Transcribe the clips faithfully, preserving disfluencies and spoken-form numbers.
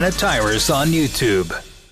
Planet Tires on YouTube.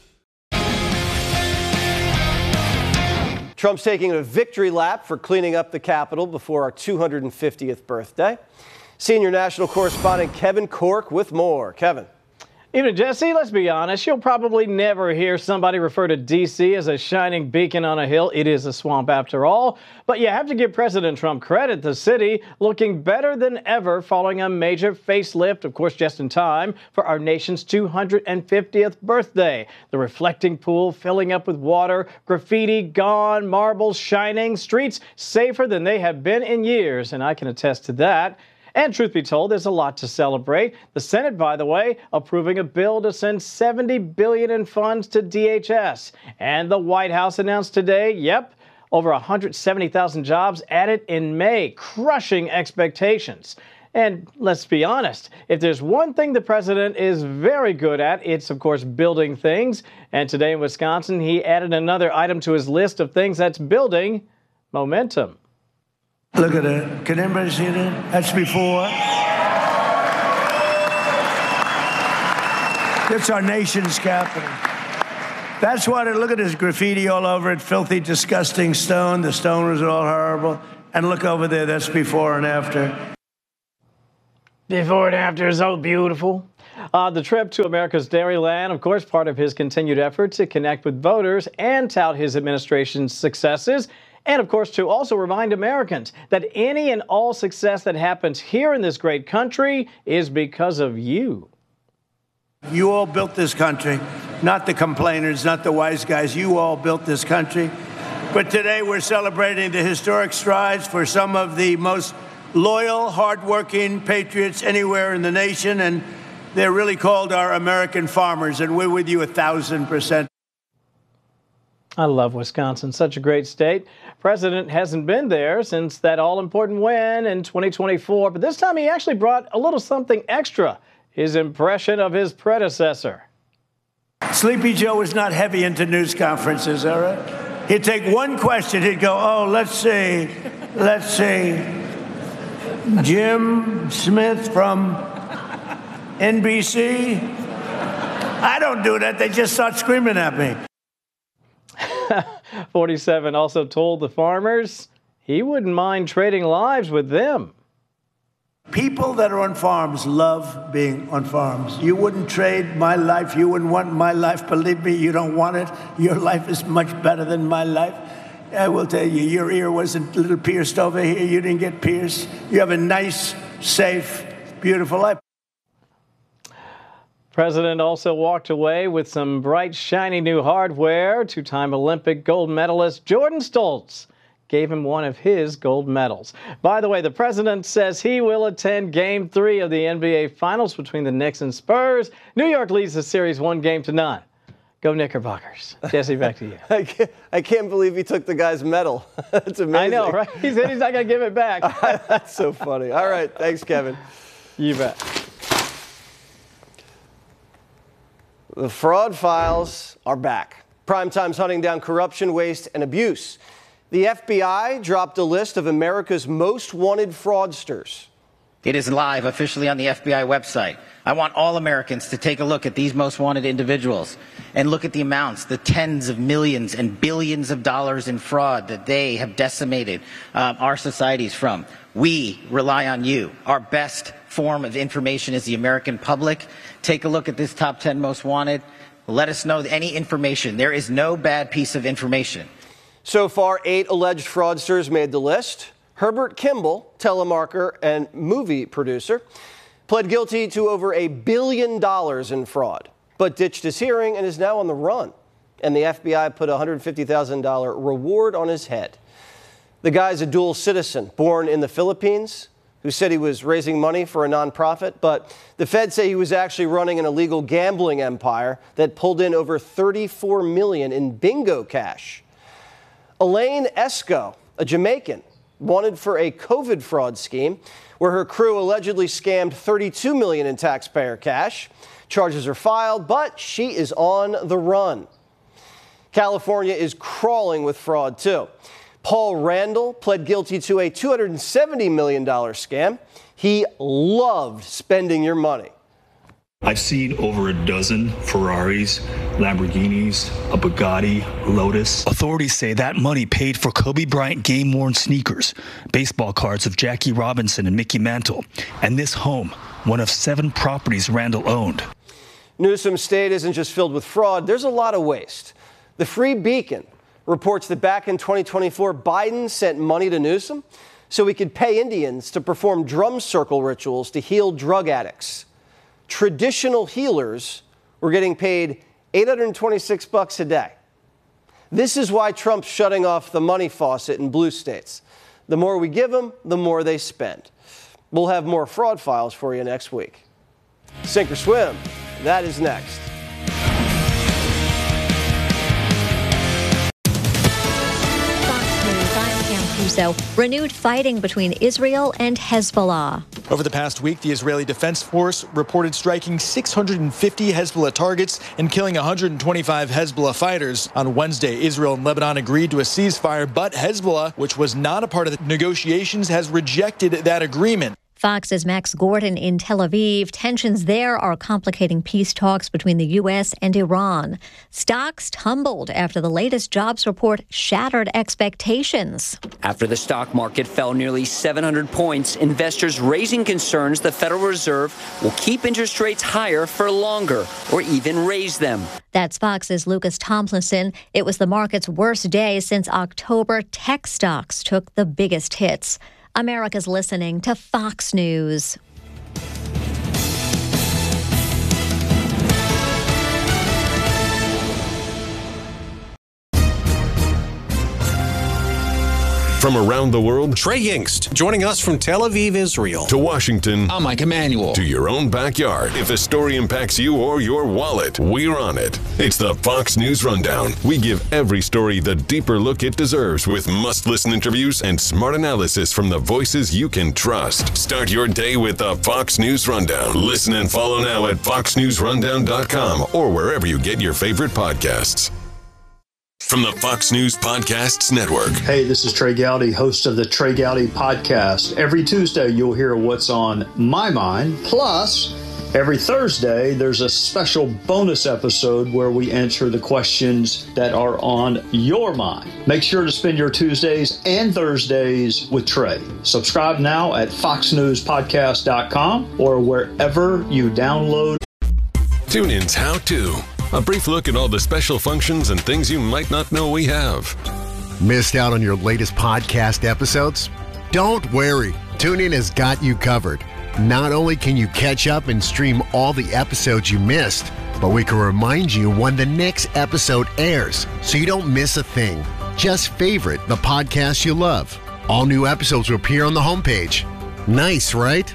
Trump's taking a victory lap for cleaning up the Capitol before our two hundred fiftieth birthday. Senior national correspondent Kevin Corke with more. Kevin. Even Jesse, let's be honest, you'll probably never hear somebody refer to D C as a shining beacon on a hill. It is a swamp after all. But you have to give President Trump credit. The city looking better than ever following a major facelift, of course, just in time for our nation's two hundred fiftieth birthday. The reflecting pool filling up with water, graffiti gone, marbles shining, streets safer than they have been in years. And I can attest to that. And truth be told, there's a lot to celebrate. The Senate, by the way, approving a bill to send seventy billion dollars in funds to D H S. And the White House announced today, yep, over one hundred seventy thousand jobs added in May, crushing expectations. And let's be honest, if there's one thing the president is very good at, it's, of course, building things. And today in Wisconsin, he added another item to his list of things that's building momentum. Look at it. Can anybody see that? That's before. It's our nation's capital. That's what it, look at this graffiti all over it, filthy, disgusting stone. The stone was all horrible. And look over there, that's before and after. Before and after is so beautiful. Uh, the trip to America's Dairyland, of course, part of his continued effort to connect with voters and tout his administration's successes. And, of course, to also remind Americans that any and all success that happens here in this great country is because of you. You all built this country, not the complainers, not the wise guys. You all built this country. But today we're celebrating the historic strides for some of the most loyal, hardworking patriots anywhere in the nation. And they're really called our American farmers. And we're with you a thousand percent. I love Wisconsin, such a great state. President hasn't been there since that all-important win in twenty twenty-four, but this time he actually brought a little something extra, his impression of his predecessor. Sleepy Joe was not heavy into news conferences, all right? He'd take one question, he'd go, oh, let's see, let's see, Jim Smith from N B C? I don't do that, they just start screaming at me. forty-seven also told the farmers he wouldn't mind trading lives with them. People that are on farms love being on farms. You wouldn't trade my life. You wouldn't want my life. Believe me, you don't want it. Your life is much better than my life. I will tell you, your ear wasn't a little pierced over here. You didn't get pierced. You have a nice, safe, beautiful life. President also walked away with some bright, shiny new hardware. Two-time Olympic gold medalist Jordan Stoltz gave him one of his gold medals. By the way, the president says he will attend Game three of the N B A Finals between the Knicks and Spurs. New York leads the series one game to none. Go Knickerbockers. Jesse, back to you. I can't, I can't believe he took the guy's medal. That's amazing. I know, right? He said he's not going to give it back. That's so funny. All right. Thanks, Kevin. You bet. The fraud files are back. Primetime's hunting down corruption, waste, and abuse. The F B I dropped a list of America's most wanted fraudsters. It is live officially on the F B I website. I want all Americans to take a look at these most wanted individuals and look at the amounts, the tens of millions and billions of dollars in fraud that they have decimated uh, our societies from. We rely on you. Our best form of information is the American public. Take a look at this top ten most wanted. Let us know any information. There is no bad piece of information. So far, eight alleged fraudsters made the list. Herbert Kimball, telemarketer and movie producer, pled guilty to over a billion dollars in fraud, but ditched his hearing and is now on the run. And the F B I put a one hundred fifty thousand dollars reward on his head. The guy's a dual citizen, born in the Philippines, who said he was raising money for a nonprofit, but the feds say he was actually running an illegal gambling empire that pulled in over thirty-four million dollars in bingo cash. Elaine Esco, a Jamaican, wanted for a COVID fraud scheme where her crew allegedly scammed thirty-two million dollars in taxpayer cash. Charges are filed, but she is on the run. California is crawling with fraud, too. Paul Randall pled guilty to a two hundred seventy million dollars scam. He loved spending your money. I've seen over a dozen Ferraris, Lamborghinis, a Bugatti, Lotus. Authorities say that money paid for Kobe Bryant game-worn sneakers, baseball cards of Jackie Robinson and Mickey Mantle, and this home, one of seven properties Randall owned. Newsom's state isn't just filled with fraud, there's a lot of waste. The Free Beacon reports that back in twenty twenty-four, Biden sent money to Newsom so he could pay Indians to perform drum circle rituals to heal drug addicts. Traditional healers were getting paid eight hundred twenty-six bucks a day. This is why Trump's shutting off the money faucet in blue states. The more we give them, the more they spend. We'll have more fraud files for you next week. Sink or swim, that is next. So, renewed fighting between Israel and Hezbollah. Over the past week, the Israeli Defense Force reported striking six hundred fifty Hezbollah targets and killing one hundred twenty-five Hezbollah fighters. On Wednesday, Israel and Lebanon agreed to a ceasefire, but Hezbollah, which was not a part of the negotiations, has rejected that agreement. Fox's Max Gordon in Tel Aviv. Tensions there are complicating peace talks between the U S and Iran. Stocks tumbled after the latest jobs report shattered expectations. After the stock market fell nearly seven hundred points, investors raising concerns the Federal Reserve will keep interest rates higher for longer or even raise them. That's Fox's Lucas Tomlinson. It was the market's worst day since October. Tech stocks took the biggest hits. America's listening to Fox News. From around the world, Trey Yingst, joining us from Tel Aviv, Israel. To Washington, I'm Mike Emanuel. To your own backyard. If a story impacts you or your wallet, we're on it. It's the Fox News Rundown. We give every story the deeper look it deserves with must-listen interviews and smart analysis from the voices you can trust. Start your day with the Fox News Rundown. Listen and follow now at fox news rundown dot com or wherever you get your favorite podcasts. From the Fox News Podcasts Network. Hey, this is Trey Gowdy, host of the Trey Gowdy Podcast. Every Tuesday, you'll hear what's on my mind. Plus, every Thursday, there's a special bonus episode where we answer the questions that are on your mind. Make sure to spend your Tuesdays and Thursdays with Trey. Subscribe now at fox news podcast dot com or wherever you download. TuneIn's How To. A brief look at all the special functions and things you might not know we have. Missed out on your latest podcast episodes? Don't worry. TuneIn has got you covered. Not only can you catch up and stream all the episodes you missed, but we can remind you when the next episode airs so you don't miss a thing. Just favorite the podcast you love. All new episodes will appear on the homepage. Nice, right?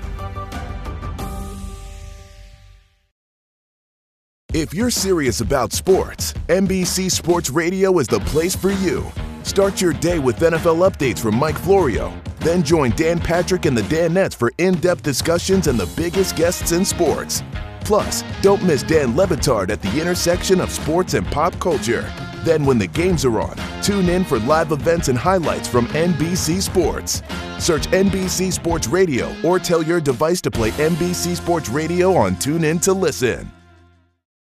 If you're serious about sports, N B C Sports Radio is the place for you. Start your day with N F L updates from Mike Florio. Then join Dan Patrick and the Danettes for in-depth discussions and the biggest guests in sports. Plus, don't miss Dan Le Batard at the intersection of sports and pop culture. Then when the games are on, tune in for live events and highlights from N B C Sports. Search N B C Sports Radio or tell your device to play N B C Sports Radio on TuneIn to listen.